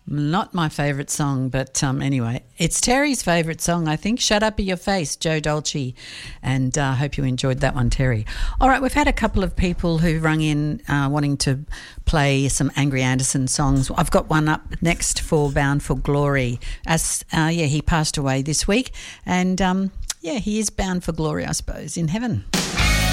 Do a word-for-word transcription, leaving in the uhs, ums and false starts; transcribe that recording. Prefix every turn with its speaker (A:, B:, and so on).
A: Not my favourite song, but um, anyway, it's Terry's favourite song, I think. Shut Up in Your Face, Joe Dolce. And I uh, hope you enjoyed that one, Terry. All right, we've had a couple of people who rung in uh, wanting to play some Angry Anderson songs. I've got one up next for Bound for Glory. As uh, yeah, he passed away this week. And, um, yeah, he is bound for glory, I suppose, in heaven.